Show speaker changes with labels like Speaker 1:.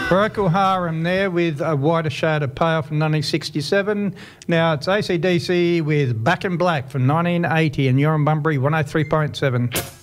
Speaker 1: Procol Harum there with A Whiter Shade of Pale from 1967. Now it's AC/DC with Back in Black from 1980 and you're on Bunbury 103.7.